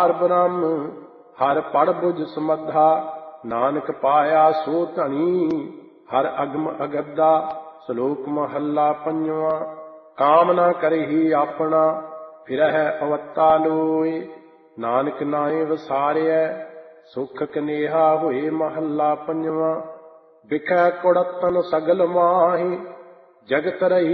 ਪਾਰ ਬ੍ਰਹਮ ਹਰ ਪੜ ਬੁਝ ਸਮੱਧਾ ਨਾਨਕ ਪਾਇਆ ਸੋ ਧਣੀ ਹਰ ਅਗਮ ਅਗੱਦਾ। ਸ਼ਲੋਕ ਮਹੱਲਾ ਪੰਜਵਾਂ। ਕਾਮ ਨਾ ਕਰਹਿ ਆਪਣਾ ਫਿਰਹਿ ਅਵਤਾ ਲੋਇ ਨਾਨਕ ਨਾਏ ਵਸਾਰਿਐ ਸੁਖ ਕਨੇਹਾ ਹੋਏ। ਮਹੱਲਾ ਪੰਜਵਾਂ। ਬਿਖੈ ਕੁੜਤਨ ਸਗਲ ਮਾਹਿ ਜਗਤ ਰਹੀ